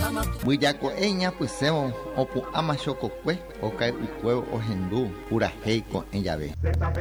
Buillaco eña puseo opu ama chococue okai ucueo ojendu pura heico en llave.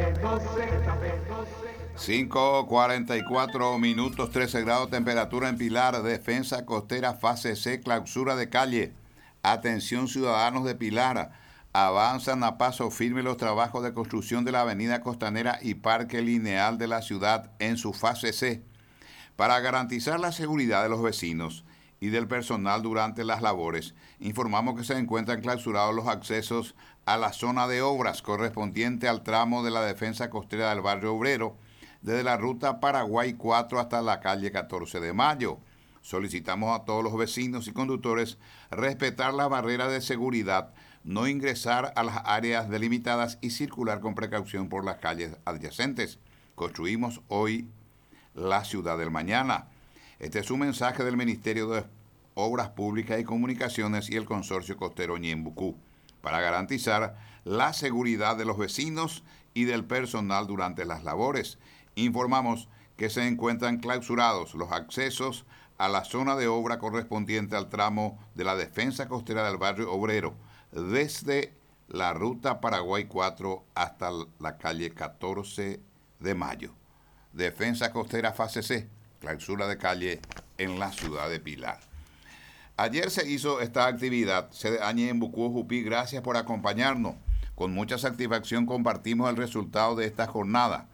5:44 minutos, 13 grados temperatura en Pilar. Defensa costera fase C, clausura de calle. Atención ciudadanos de Pilar. Avanzan a paso firme los trabajos de construcción de la avenida costanera y parque lineal de la ciudad en su fase C. Para garantizar la seguridad de los vecinos y del personal durante las labores, informamos que se encuentran clausurados los accesos a la zona de obras correspondiente al tramo de la defensa costera del barrio Obrero, desde la ruta Paraguay 4 hasta la calle 14 de Mayo. Solicitamos a todos los vecinos y conductores respetar las barreras de seguridad, no ingresar a las áreas delimitadas y circular con precaución por las calles adyacentes. Construimos hoy la ciudad del mañana. Este es un mensaje del Ministerio de Obras Públicas y Comunicaciones y el Consorcio Costero Ñembucú para garantizar la seguridad de los vecinos y del personal durante las labores. Informamos que se encuentran clausurados los accesos a la zona de obra correspondiente al tramo de la defensa costera del barrio Obrero, desde la ruta Paraguay 4 hasta la calle 14 de Mayo. Defensa costera fase C, clausura de calle en la ciudad de Pilar. Ayer se hizo esta actividad, CDH en Bucú, Jupí. Gracias por acompañarnos. Con mucha satisfacción compartimos el resultado de esta jornada.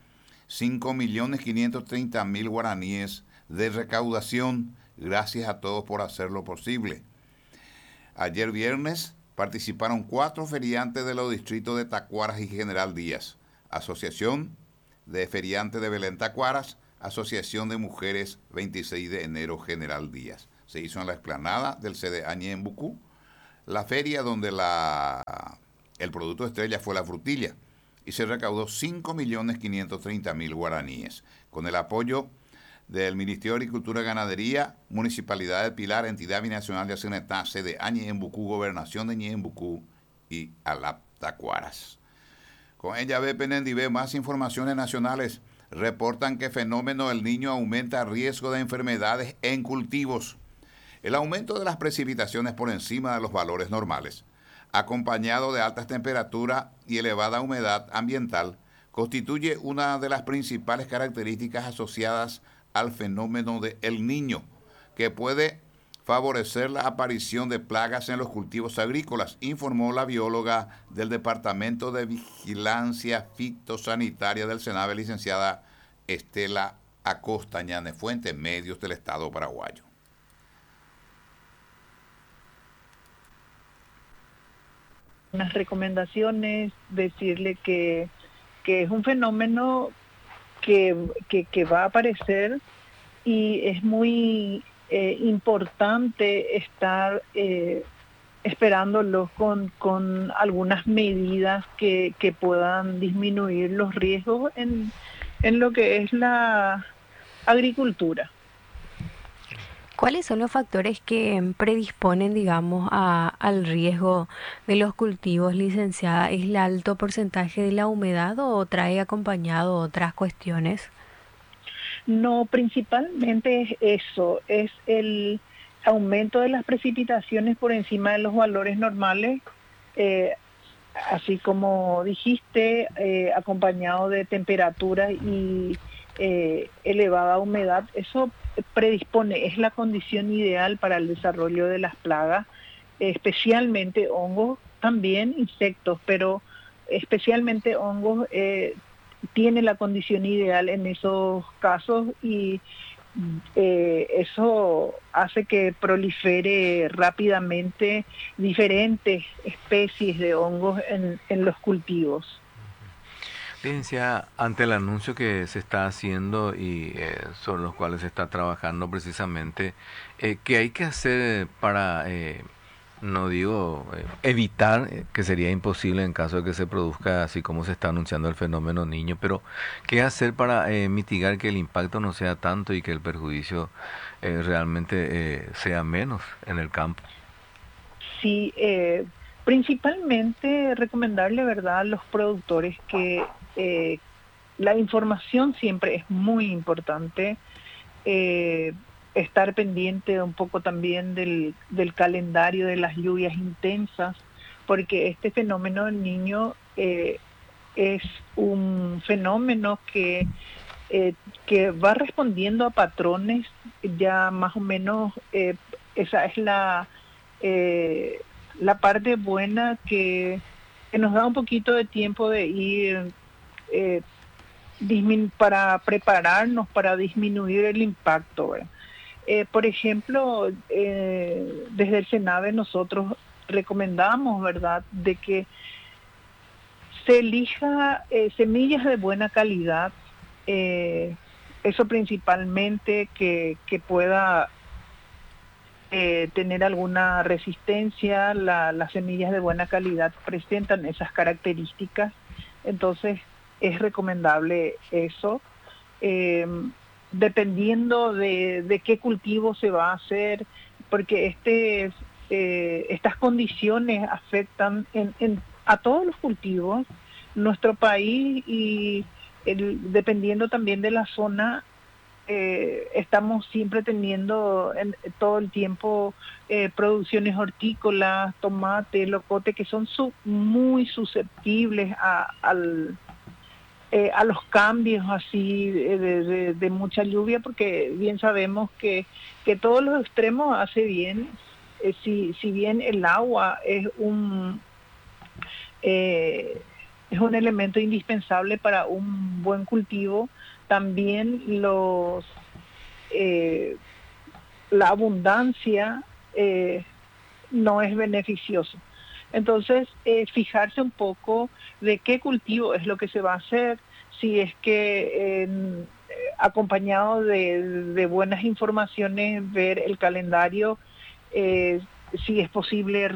5.530.000 guaraníes de recaudación. Gracias a todos por hacerlo posible. Ayer viernes participaron 4 feriantes de los distritos de Tacuaras y General Díaz. Asociación de Feriantes de Belén Tacuaras, Asociación de Mujeres 26 de enero General Díaz. Se hizo en la explanada del CDH en Bucú, la feria donde el producto estrella fue la frutilla, y se recaudó 5.530.000 guaraníes, con el apoyo del Ministerio de Agricultura y Ganadería, Municipalidad de Pilar, Entidad Binacional de Acenetá, CDH en Bucú, Gobernación de Ñembucú y Alap Tacuaras. Con ella ve Penendivé, más informaciones nacionales. Reportan que fenómeno del Niño aumenta riesgo de enfermedades en cultivos. El aumento de las precipitaciones por encima de los valores normales, acompañado de altas temperaturas y elevada humedad ambiental, constituye una de las principales características asociadas al fenómeno de El Niño, que puede favorecer la aparición de plagas en los cultivos agrícolas, informó la bióloga del Departamento de Vigilancia Fitosanitaria del SENAVE, licenciada Estela Acosta Ñanefuente, medios del Estado paraguayo. Unas recomendaciones, decirle que es un fenómeno que va a aparecer y es muy importante estar esperándolo con algunas medidas que puedan disminuir los riesgos en lo que es la agricultura. ¿Cuáles son los factores que predisponen, digamos, al riesgo de los cultivos, licenciada? ¿Es el alto porcentaje de la humedad o trae acompañado otras cuestiones? No, principalmente es eso, es el aumento de las precipitaciones por encima de los valores normales, así como dijiste, acompañado de temperaturas y elevada humedad. Eso predispone, es la condición ideal para el desarrollo de las plagas, especialmente hongos, también insectos, pero especialmente hongos tiene la condición ideal en esos casos y eso hace que prolifere rápidamente diferentes especies de hongos en los cultivos. Licenciada, ante el anuncio que se está haciendo y sobre los cuales se está trabajando precisamente, ¿qué hay que hacer para, no digo evitar, que sería imposible en caso de que se produzca así como se está anunciando el fenómeno Niño, pero qué hacer para mitigar que el impacto no sea tanto y que el perjuicio realmente sea menos en el campo? Sí, principalmente recomendarle, ¿verdad?, a los productores que la información siempre es muy importante. estar pendiente un poco también del calendario de las lluvias intensas, porque este fenómeno del Niño es un fenómeno que va respondiendo a patrones ya más o menos, esa es la parte buena que nos da un poquito de tiempo de ir eh, para prepararnos, para disminuir el impacto, ¿verdad? Por ejemplo, desde el SENAVE nosotros recomendamos, ¿verdad?, de que se elija semillas de buena calidad, eso principalmente que pueda tener alguna resistencia. Las semillas de buena calidad presentan esas características, entonces es recomendable eso. Dependiendo de qué cultivo se va a hacer, porque estas condiciones afectan a todos los cultivos. Nuestro país y dependiendo también de la zona, estamos siempre teniendo todo el tiempo producciones hortícolas, tomate, locote, que son muy susceptibles a los cambios así de mucha lluvia, porque bien sabemos que todos los extremos hace bien. Si bien el agua es un elemento indispensable para un buen cultivo, también la abundancia no es beneficioso. Entonces, fijarse un poco de qué cultivo es lo que se va a hacer, si es que acompañado de buenas informaciones, ver el calendario, si es posible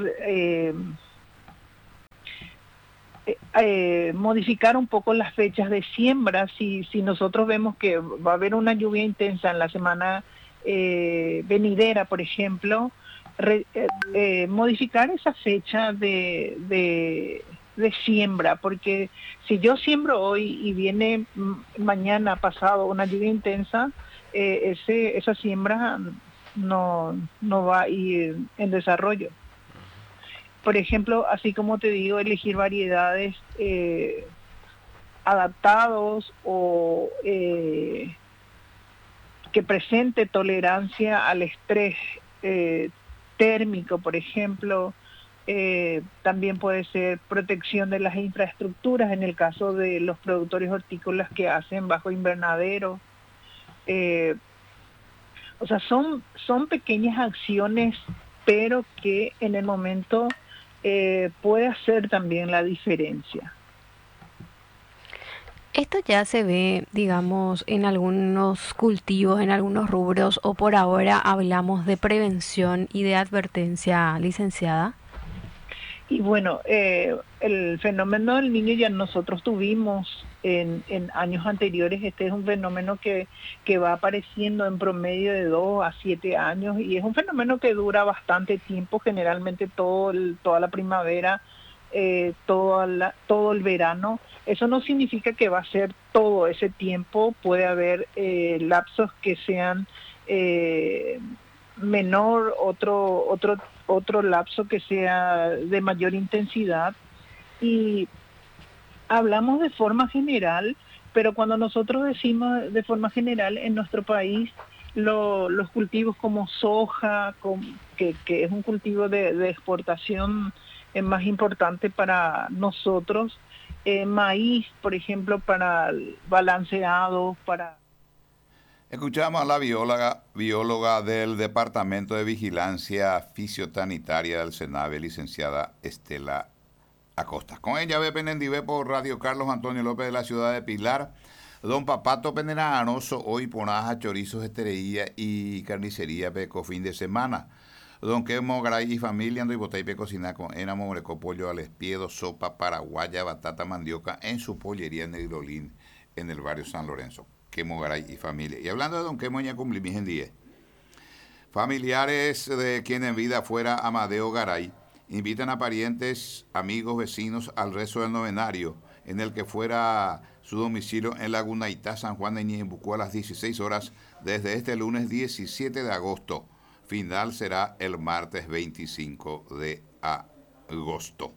modificar un poco las fechas de siembra. Si nosotros vemos que va a haber una lluvia intensa en la semana venidera, por ejemplo, modificar esa fecha de siembra, porque si yo siembro hoy y viene mañana pasado una lluvia intensa, esa siembra no va a ir en desarrollo. Por ejemplo, así como te digo, elegir variedades adaptados o que presente tolerancia al estrés térmico, por ejemplo. También puede ser protección de las infraestructuras en el caso de los productores hortícolas que hacen bajo invernadero. O sea, son pequeñas acciones, pero que en el momento puede hacer también la diferencia. Esto ya se ve, digamos, en algunos cultivos, en algunos rubros, o por ahora hablamos de prevención y de advertencia, licenciada. Y bueno, el fenómeno del Niño ya nosotros tuvimos en años anteriores. Este es un fenómeno que va apareciendo en promedio de 2 a 7 años, y es un fenómeno que dura bastante tiempo, generalmente toda la primavera, todo el verano. Eso no significa que va a ser todo ese tiempo, puede haber lapsos que sean menor, otro lapso que sea de mayor intensidad, y hablamos de forma general, pero cuando nosotros decimos de forma general, en nuestro país los cultivos como soja, que es un cultivo de exportación más importante para nosotros, maíz, por ejemplo, para balanceado, para... Escuchamos a la bióloga del Departamento de Vigilancia Fisiosanitaria del SENAVE, licenciada Estela Acosta. Con ella ve Penendivé por Radio Carlos Antonio López de la ciudad de Pilar. Don Papato Peneranoso, hoy ponaja, chorizos, estereía y carnicería peco fin de semana. Don Quemo Garay y familia ando y botaipe cocinar con enamo, moreco, pollo al espiedo, sopa paraguaya, batata, mandioca en su pollería Negrolín en el barrio San Lorenzo. Quemo Garay y familia. Y hablando de Don Quemo, ya cumplí mi gendía. Familiares de quien en vida fuera Amadeo Garay invitan a parientes, amigos, vecinos al rezo del novenario en el que fuera su domicilio en Lagunaitá, San Juan de Ñeembucú, a las 16 horas desde este lunes 17 de agosto. Final será el martes 25 de agosto.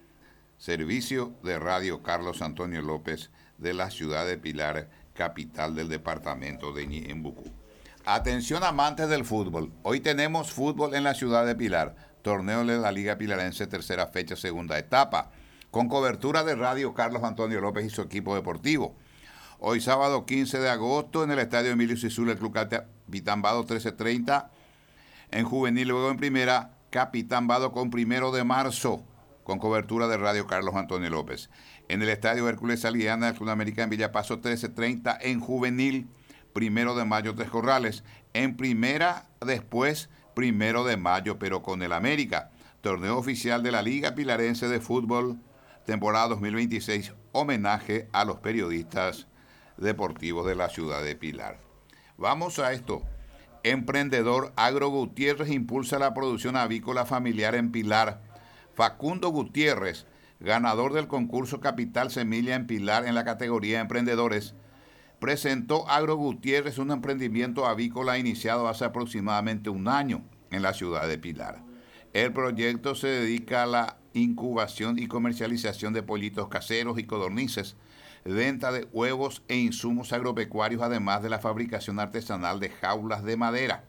Servicio de Radio Carlos Antonio López de la ciudad de Pilar, capital del departamento de Ñeembucú. Atención amantes del fútbol. Hoy tenemos fútbol en la ciudad de Pilar. Torneo de la Liga Pilarense, tercera fecha, segunda etapa. Con cobertura de Radio Carlos Antonio López y su equipo deportivo. Hoy sábado 15 de agosto en el Estadio Emilio Cizul, el Club Capitán Vado 13:30. En juvenil, luego en primera, Capitán Vado con 1 de marzo. Con cobertura de Radio Carlos Antonio López. En el Estadio Hércules Saliana, el Club América en Villapaso 13:30. En juvenil, 1 de mayo, Tres Corrales. En primera, después, 1 de mayo, pero con el América. Torneo oficial de la Liga Pilarense de Fútbol, temporada 2026. Homenaje a los periodistas deportivos de la ciudad de Pilar. Vamos a esto. Emprendedor Agro Gutiérrez impulsa la producción avícola familiar en Pilar. Facundo Gutiérrez, ganador del concurso Capital Semilla en Pilar en la categoría Emprendedores, presentó Agro Gutiérrez, un emprendimiento avícola iniciado hace aproximadamente un año en la ciudad de Pilar. El proyecto se dedica a la incubación y comercialización de pollitos caseros y codornices, venta de huevos e insumos agropecuarios, además de la fabricación artesanal de jaulas de madera.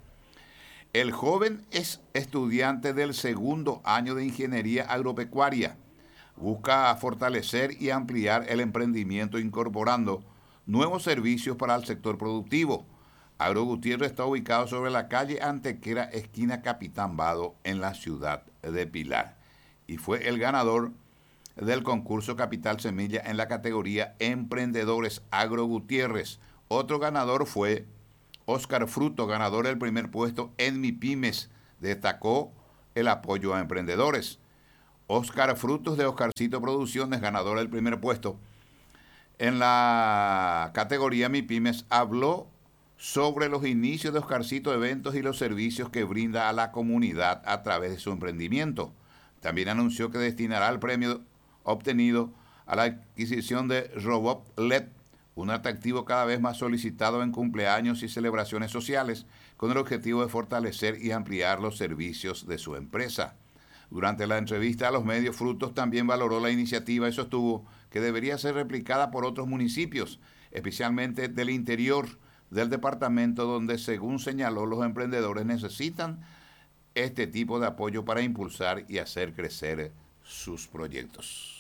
El joven es estudiante del segundo año de Ingeniería Agropecuaria. Busca fortalecer y ampliar el emprendimiento incorporando nuevos servicios para el sector productivo. Agro Gutiérrez está ubicado sobre la calle Antequera, esquina Capitán Vado, en la ciudad de Pilar. Y fue el ganador del concurso Capital Semilla en la categoría Emprendedores Agro Gutiérrez. Otro ganador fue Oscar Fruto, ganador del primer puesto en MIPYMES, destacó el apoyo a emprendedores. Oscar Frutos de Oscarcito Producciones, ganador del primer puesto en la categoría MIPYMES, habló sobre los inicios de Oscarcito Eventos y los servicios que brinda a la comunidad a través de su emprendimiento. También anunció que destinará el premio obtenido a la adquisición de robot LED, un atractivo cada vez más solicitado en cumpleaños y celebraciones sociales, con el objetivo de fortalecer y ampliar los servicios de su empresa. Durante la entrevista a los medios, Frutos también valoró la iniciativa y sostuvo que debería ser replicada por otros municipios, especialmente del interior del departamento, donde, según señaló, los emprendedores necesitan este tipo de apoyo para impulsar y hacer crecer sus proyectos.